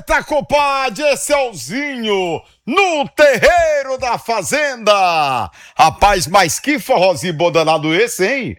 Eita, compadre, esse é o Zinho, no terreiro da fazenda. Rapaz, mas que forrozinho bom danado esse, hein?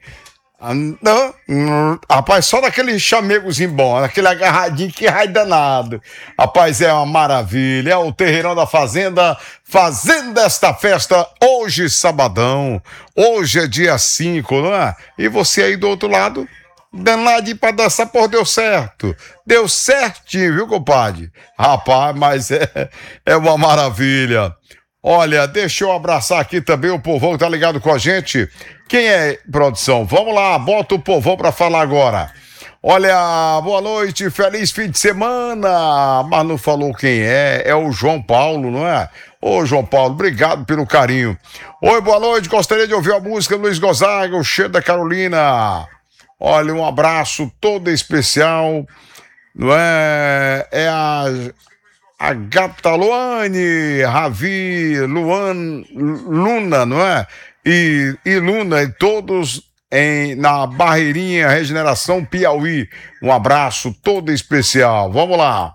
Rapaz, só daquele chamegozinho bom, aquele agarradinho que raio danado. Rapaz, é uma maravilha. É o terreirão da fazenda, fazendo esta festa hoje, sabadão. Hoje é dia 5, não é? E você aí do outro lado, danadinho pra dançar, pô, deu certo. Deu certinho, viu, compadre? Rapaz, mas é uma maravilha. Olha, deixa eu abraçar aqui também o povão que tá ligado com a gente. Quem é, produção? Vamos lá, bota o povão pra falar agora. Olha, boa noite, feliz fim de semana. Mas não falou quem é o João Paulo, não é? Ô, João Paulo, obrigado pelo carinho. Oi, boa noite, gostaria de ouvir a música Luiz Gonzaga, o cheiro da Carolina. Olha, um abraço todo especial, não é? É a Gata Luane, Ravi, Luna, não é? E Luna, e todos na Barreirinha Regeneração Piauí. Um abraço todo especial. Vamos lá.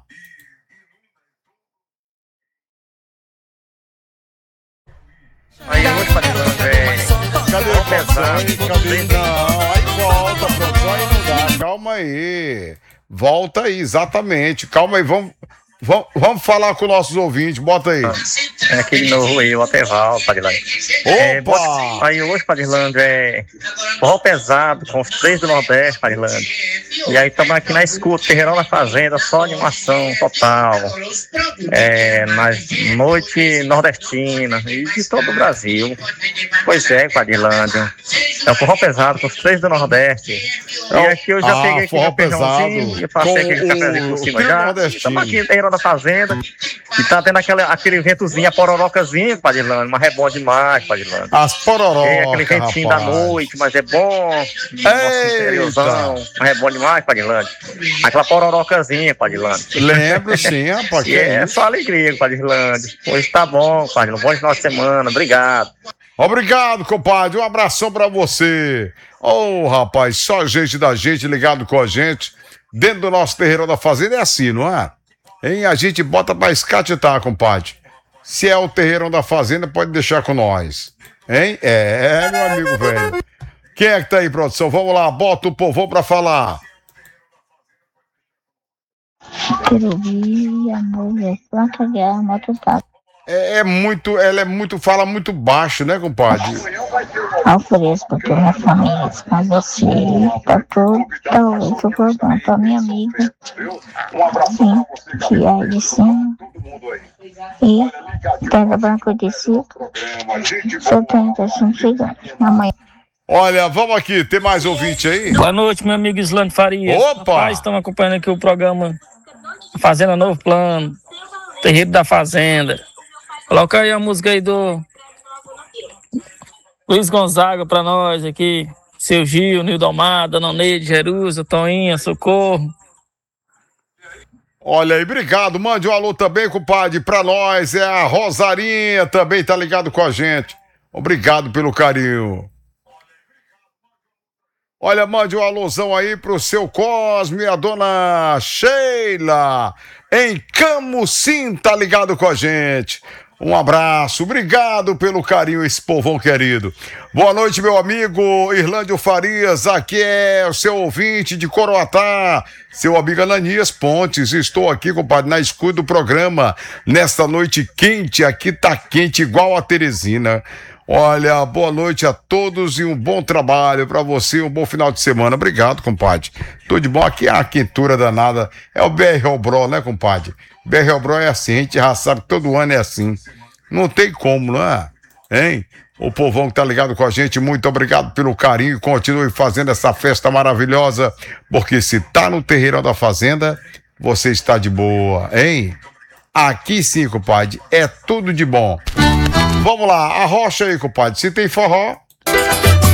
Aí hoje, cadê o produção? Cadê? Não, aí volta, produção, aí não dá. Calma aí. Volta aí, exatamente. Calma aí, vamos falar com nossos ouvintes, bota aí. É aquele novo aí, o Ateval, Padilândia. Opa! Aí hoje, Padilândia, forró pesado, com os três do Nordeste, Padilândia. E aí estamos aqui na escuta, Terreirão da Fazenda, só animação total. Na noite nordestina e de todo o Brasil. Pois é, Padilândia. É um forró pesado, com os três do Nordeste. E aqui eu já peguei aqui meu feijãozinho e passei aquele cafezinho por cima já. Estamos aqui no Terreirão da Fazenda e tá tendo aquele ventozinho, a pororocazinha, Padilândia, mas é bom demais, Padilândia. As pororocas, aquele ventinho da noite, mas é bom. Nosso interiorzão, mas é bom demais, Padilândia. Aquela pororocazinha, Padilândia. Lembro sim, rapaz. É só alegria, Padilândia. Hoje tá bom, Padilândia. Bom final de semana, obrigado. Obrigado, compadre. Um abração pra você. Ô, rapaz, só gente da gente ligado com a gente. Dentro do nosso terreiro da fazenda é assim, não é? Hein? A gente bota pra escatetar, compadre. Se é o terreirão da fazenda, pode deixar com nós. Hein? Meu amigo velho. Quem é que tá aí, produção? Vamos lá, bota o povão pra falar. Quero ouvir a música Planta de Arma Total. Fala muito baixo, né, compadre? Ofereço para toda a família, para você, para todo o programa, para minha amiga, sim, que é aí de cima, e Pedra Branca de Ciclo, 75 segundos, amanhã. Olha, vamos aqui, tem mais ouvinte aí? Boa noite, meu amigo Islândio Farias. Opa! Rapaz, estamos acompanhando aqui o programa Fazenda Novo Plano, Terreiro da Fazenda. Coloca aí a música aí do Luiz Gonzaga pra nós aqui. Seu Gil, Nildo Almada, Noneide, Jerusa, Toinha, Socorro. Olha aí, obrigado. Mande um alô também, compadre, pra nós. É a Rosarinha também, tá ligado com a gente. Obrigado pelo carinho. Olha, mande um alôzão aí pro seu Cosme e a dona Sheila. Em Camusim, tá ligado com a gente. Um abraço, obrigado pelo carinho, esse povão querido. Boa noite, meu amigo Irlândio Farias, aqui é o seu ouvinte de Coroatá, seu amigo Ananias Pontes. Estou aqui, compadre, na escuta do programa, nesta noite quente, aqui tá quente igual a Teresina. Olha, boa noite a todos e um bom trabalho pra você, um bom final de semana. Obrigado, compadre. Tudo de bom, aqui é a quentura danada, é o BR Obró, né, compadre? BR Obró é assim, a gente já sabe que todo ano é assim. Não tem como, não é? Hein? O povão que tá ligado com a gente, muito obrigado pelo carinho. Continue fazendo essa festa maravilhosa, porque se tá no terreiro da fazenda, você está de boa, hein? Aqui sim, compadre, é tudo de bom. Vamos lá, arrocha aí, compadre. Se tem forró,